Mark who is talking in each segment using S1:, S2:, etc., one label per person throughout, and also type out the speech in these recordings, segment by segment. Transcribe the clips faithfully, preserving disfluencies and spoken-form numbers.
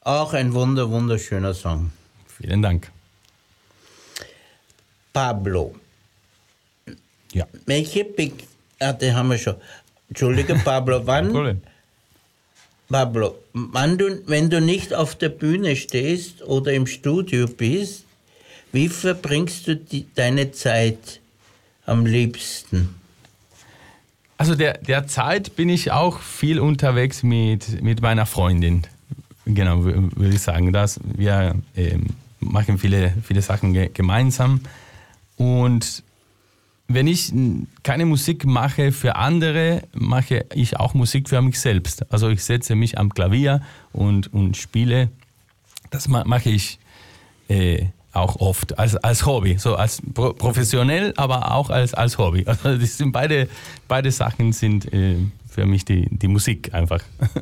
S1: Auch ein wunder, wunderschöner Song.
S2: Vielen Dank.
S1: Pablo.
S2: Ja.
S1: Welche Be- ah, den haben wir schon. Entschuldige, Pablo, wann, Pablo, wann du, wenn du nicht auf der Bühne stehst oder im Studio bist, wie verbringst du die, deine Zeit am liebsten?
S2: Also der, derzeit bin ich auch viel unterwegs mit, mit meiner Freundin. Genau, würde ich sagen. Das, wir äh, machen viele, viele Sachen ge- gemeinsam. Und wenn ich keine Musik mache für andere, mache ich auch Musik für mich selbst. Also ich setze mich am Klavier und, und spiele. Das ma- mache ich äh, auch oft als, als Hobby, so als pro- professionell, aber auch als, als Hobby. Also das sind beide, beide Sachen sind äh, für mich die, die Musik einfach.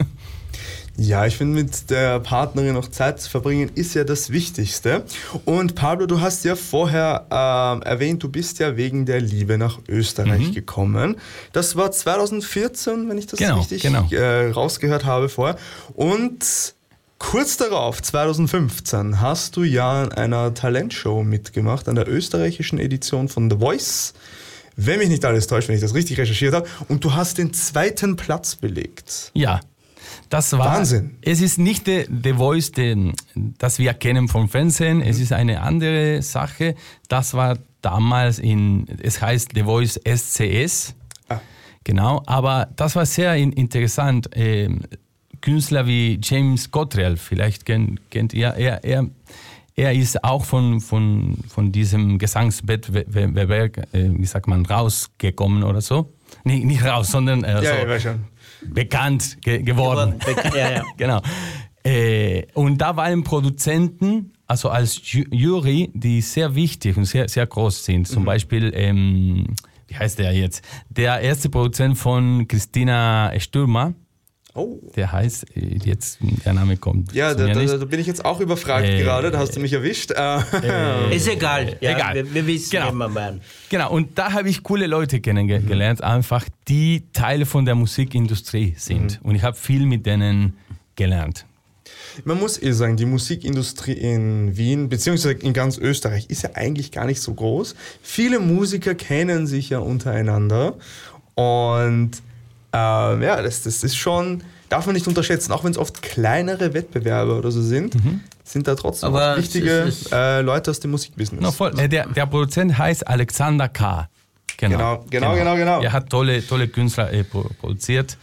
S3: Ja, ich finde, mit der Partnerin noch Zeit zu verbringen, ist ja das Wichtigste. Und Pablo, du hast ja vorher äh, erwähnt, du bist ja wegen der Liebe nach Österreich
S2: Mhm.
S3: gekommen. Das war zwanzig vierzehn, wenn ich das
S2: Genau,
S3: richtig
S2: genau.
S3: äh, rausgehört habe vorher. Und kurz darauf, zwanzig fünfzehn, hast du ja an einer Talentshow mitgemacht, an der österreichischen Edition von The Voice. Wenn mich nicht alles täuscht, wenn ich das richtig recherchiert habe. Und du hast den zweiten Platz belegt.
S2: Ja. Das war,
S3: Wahnsinn.
S2: Es ist nicht der The Voice, den, das wir kennen vom Fernsehen. Es ist eine andere Sache. Das war damals in, es heißt The Voice S C S.
S3: Ah.
S2: Genau, aber das war sehr in, interessant. Ähm, Künstler wie James Cottrell, vielleicht kennt, kennt ihr, er, er, er ist auch von, von, von diesem Gesangswettbewerb, äh, wie sagt man, rausgekommen oder so. Nee, nicht raus, sondern äh,
S3: Ja,
S2: so
S3: ich weiß schon.
S2: bekannt ge- geworden.
S1: Geworden. Ja, ja.
S2: Genau. Äh, und da waren Produzenten, also als Ju- Jury, die sehr wichtig und sehr, sehr groß sind. Zum
S3: Mhm.
S2: Beispiel, ähm, wie heißt der jetzt? Der erste Produzent von Christina Stürmer,
S3: Oh.
S2: der heißt, äh, jetzt der Name kommt.
S3: Ja,
S2: zu
S3: da,
S2: mir
S3: da,
S2: nicht.
S3: da bin ich jetzt auch überfragt
S2: Äh,
S3: gerade, da hast du mich erwischt. Äh,
S1: Ist egal. Ja,
S2: Egal.
S1: Wir, wir wissen,
S2: Genau.
S1: wen wir meinen.
S2: Genau, und da habe ich coole Leute kennengelernt, einfach die Teile von der Musikindustrie sind. Und ich habe viel mit denen gelernt.
S3: Man muss eh sagen, die Musikindustrie in Wien, beziehungsweise in ganz Österreich, ist ja eigentlich gar nicht so groß. Viele Musiker kennen sich ja untereinander. Und ähm, ja, das, das ist schon, darf man nicht unterschätzen, auch wenn es oft kleinere Wettbewerbe oder so sind, sind da trotzdem
S1: Aber
S3: auch wichtige
S1: es ist-
S3: äh, Leute aus dem Musikbusiness.
S2: No, voll. Äh, Der, der Produzent heißt Alexander K.
S3: Genau, genau, genau, genau.
S2: Er hat tolle, tolle Künstler äh, pro- produziert.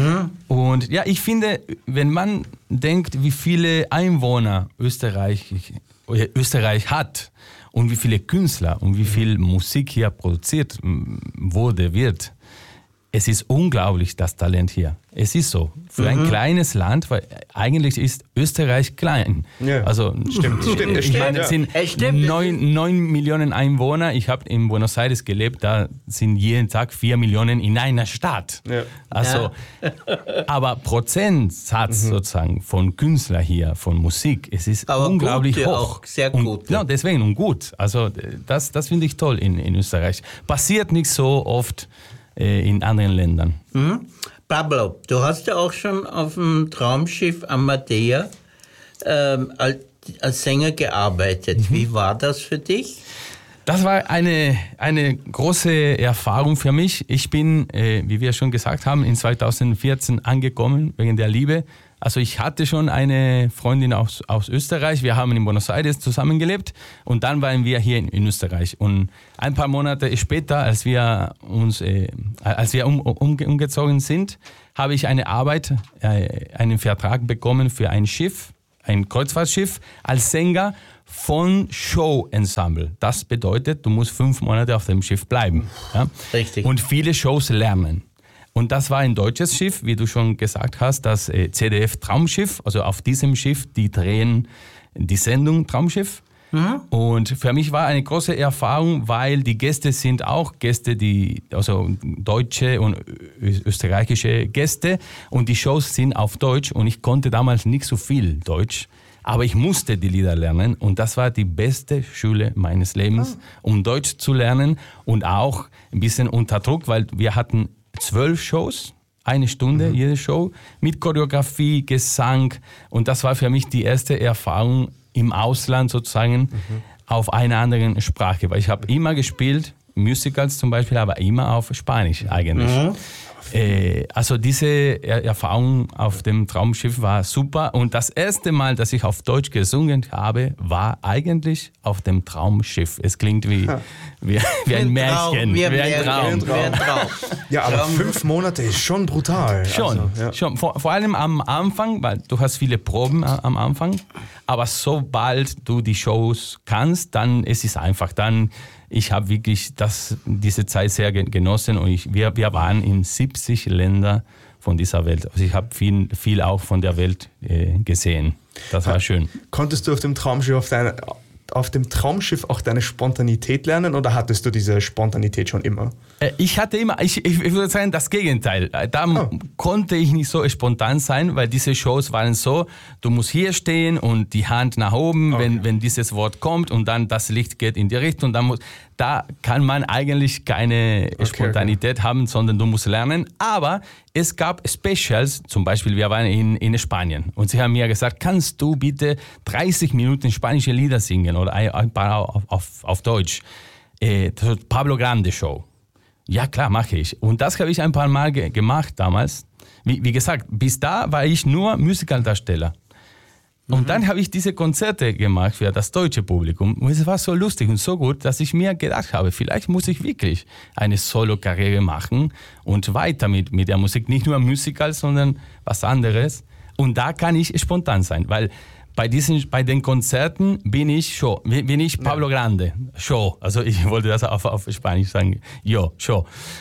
S2: Und ja, ich finde, wenn man denkt, wie viele Einwohner Österreich, äh, Österreich hat und wie viele Künstler und wie viel Musik hier produziert m, wurde, wird, es ist unglaublich, das Talent hier. Es ist so. Für ein kleines Land, weil eigentlich ist Österreich klein.
S3: Ja.
S2: Also,
S3: Stimmt, stimmt, es
S2: ich
S3: stimmt,
S2: meine,
S3: ja.
S2: es sind
S1: Es stimmt.
S2: neun, neun Millionen Einwohner. Ich habe in Buenos Aires gelebt, da sind jeden Tag vier Millionen in einer Stadt.
S3: Ja.
S2: Also, aber Prozentsatz sozusagen von Künstlern hier, von Musik, es ist
S1: Aber
S2: unglaublich
S1: gute
S2: hoch.
S1: auch, sehr
S2: und,
S1: gute.
S2: Ja, deswegen und gut. Also das, das finde ich toll in, in Österreich. Passiert nicht so oft äh, in anderen Ländern.
S1: Mhm. Pablo, du hast ja auch schon auf dem Traumschiff Amadea ähm, als, als Sänger gearbeitet. Wie war das für dich?
S2: Das war eine, eine große Erfahrung für mich. Ich bin, äh, wie wir schon gesagt haben, in zweitausendvierzehn angekommen wegen der Liebe. Also ich hatte schon eine Freundin aus, aus Österreich. Wir haben in Buenos Aires zusammengelebt und dann waren wir hier in, in Österreich. Und ein paar Monate später, als wir uns, äh, als wir um, um, umgezogen sind, habe ich eine Arbeit, äh, einen Vertrag bekommen für ein Schiff, ein Kreuzfahrtschiff als Sänger von Show-Ensemble. Das bedeutet, du musst fünf Monate auf dem Schiff bleiben. Ja?
S1: Richtig.
S2: Und viele Shows lernen. Und das war ein deutsches Schiff, wie du schon gesagt hast, das äh, C D F Traumschiff. Also auf diesem Schiff, die drehen die Sendung Traumschiff. Und für mich war eine große Erfahrung, weil die Gäste sind auch Gäste, die, also deutsche und ö- österreichische Gäste. Und die Shows sind auf Deutsch. Und ich konnte damals nicht so viel Deutsch. Aber ich musste die Lieder lernen und das war die beste Schule meines Lebens, um Deutsch zu lernen und auch ein bisschen unter Druck, weil wir hatten zwölf Shows eine Stunde, mhm. jede Show, mit Choreografie, Gesang. Und das war für mich die erste Erfahrung im Ausland sozusagen mhm. auf einer anderen Sprache. Weil ich habe immer gespielt, Musicals zum Beispiel, aber immer auf Spanisch eigentlich. Mhm. Äh, also diese er- Erfahrung auf dem Traumschiff war super. Und das erste Mal, dass ich auf Deutsch gesungen habe, war eigentlich auf dem Traumschiff. Es klingt wie, wie, wie ein Märchen,
S1: wie,
S2: wie ein Traum.
S1: Wie ein Traum.
S3: Ja, aber fünf Monate ist schon brutal.
S2: Schon,
S3: also, ja.
S2: schon. Vor, vor allem am Anfang, weil du hast viele Proben am Anfang, aber sobald du die Shows kannst, dann ist es einfach. Dann, ich habe wirklich das, diese Zeit sehr genossen und ich, wir, wir waren in siebzig Ländern von dieser Welt. Also ich habe viel, viel auch von der Welt äh, gesehen. Das war schön.
S3: Konntest du auf dem Traumschiff auf deine, auf dem Traumschiff auch deine Spontanität lernen oder hattest du diese Spontanität schon immer?
S2: Ich hatte immer, ich, ich würde sagen, das Gegenteil. Da oh. konnte ich nicht so spontan sein, weil diese Shows waren so, du musst hier stehen und die Hand nach oben, okay. wenn, wenn dieses Wort kommt und dann das Licht geht in die Richtung. Dann muss, da kann man eigentlich keine okay, Spontanität okay. haben, sondern du musst lernen. Aber es gab Specials, zum Beispiel wir waren in, in Spanien und sie haben mir gesagt, kannst du bitte dreißig Minuten spanische Lieder singen oder ein paar auf, auf, auf Deutsch. Äh, Pablo Grande Show. Ja, klar, mache ich. Und das habe ich ein paar Mal ge- gemacht damals. Wie, wie gesagt, bis da war ich nur Musicaldarsteller. Und mhm. dann habe ich diese Konzerte gemacht für das deutsche Publikum. Und es war so lustig und so gut, dass ich mir gedacht habe, vielleicht muss ich wirklich eine Solo-Karriere machen und weiter mit, mit der Musik. Nicht nur Musical, sondern was anderes. Und da kann ich spontan sein, weil bei, diesen, bei den Konzerten bin ich Show, bin ich Pablo Grande, Show. Also ich wollte das auf, auf Spanisch sagen, yo, Show.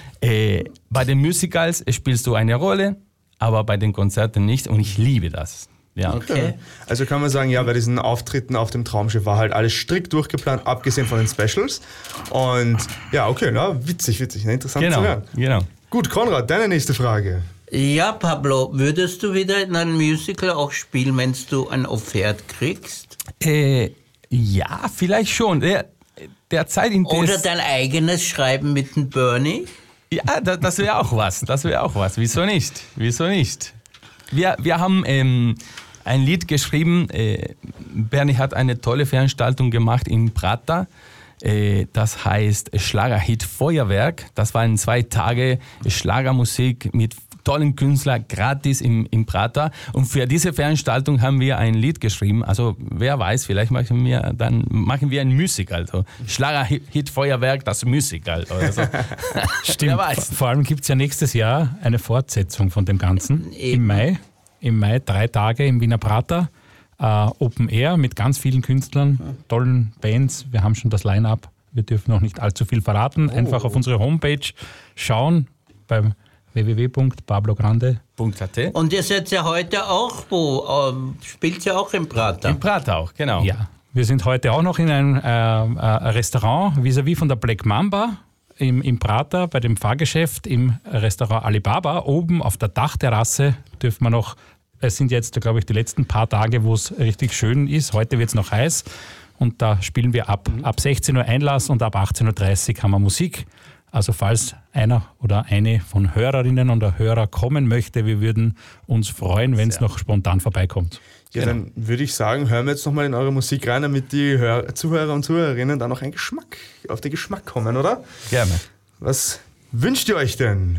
S2: Äh, bei den Musicals spielst du eine Rolle, aber bei den Konzerten nicht und ich liebe das. Ja.
S3: Okay. Also kann man sagen, ja, bei diesen Auftritten auf dem Traumschiff war halt alles strikt durchgeplant, abgesehen von den Specials. Und ja, okay, na, witzig, witzig, ne? Interessant
S2: genau,
S3: zu hören.
S2: Genau.
S3: Gut, Konrad, deine nächste Frage.
S1: Ja, Pablo, würdest du wieder in einem Musical auch spielen, wenn du ein Offert kriegst?
S2: Äh, ja, vielleicht schon. Der, der Zeit in
S1: Oder dein eigenes Schreiben mit dem Bernie?
S2: Ja, das, das wäre auch was. Das wäre auch was. Wieso nicht? Wieso nicht? Wir, wir haben ähm, ein Lied geschrieben. Äh, Bernie hat eine tolle Veranstaltung gemacht in Prater. Äh, das heißt Schlagerhit Feuerwerk. Das waren zwei Tage Schlagermusik mit tollen Künstlern gratis im, im Prater. Und für diese Veranstaltung haben wir ein Lied geschrieben. Also wer weiß, vielleicht machen wir dann machen wir ein Musical. Also Schlagerhit Feuerwerk, das Musical. Oder so.
S4: Stimmt. Wer weiß. Vor allem gibt es ja nächstes Jahr eine Fortsetzung von dem Ganzen. Eben. Im Mai. Im Mai drei Tage im Wiener Prater. Uh, Open Air mit ganz vielen Künstlern, tollen Bands. Wir haben schon das Line-Up. Wir dürfen noch nicht allzu viel verraten. Oh. Einfach auf unsere Homepage schauen beim w w w punkt pablo grande punkt a t.
S1: Und ihr seid ja heute auch wo? Ähm, spielt ja auch im Prater?
S2: Im Prater auch, genau.
S4: Ja, wir sind heute auch noch in einem äh, äh, Restaurant vis-à-vis von der Black Mamba im, im Prater bei dem Fahrgeschäft im Restaurant Alibaba. Oben auf der Dachterrasse dürfen wir noch, es sind jetzt, glaube ich, die letzten paar Tage, wo es richtig schön ist. Heute wird es noch heiß und da spielen wir ab, ab sechzehn Uhr Einlass und ab achtzehn Uhr dreißig haben wir Musik. Also falls einer oder eine von Hörerinnen oder Hörer kommen möchte, wir würden uns freuen, wenn es noch spontan vorbeikommt.
S3: Ja, genau. Dann würde ich sagen, hören wir jetzt nochmal in eure Musik rein, damit die Hör- Zuhörer und Zuhörerinnen dann noch einen Geschmack, auf den Geschmack kommen, oder?
S2: Gerne.
S3: Was wünscht ihr euch denn?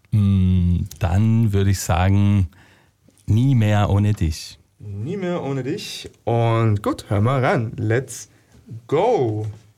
S2: Dann würde ich sagen, nie mehr ohne dich.
S3: Nie mehr ohne dich. Und gut, hör mal ran. Let's go!